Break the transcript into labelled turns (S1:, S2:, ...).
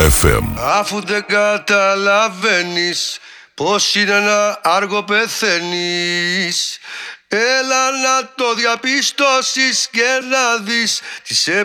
S1: FM.
S2: Αφού δεν καταλαβαίνεις πως είναι να αργό πεθαίνεις, έλα να το διαπιστώσεις και να δεις τις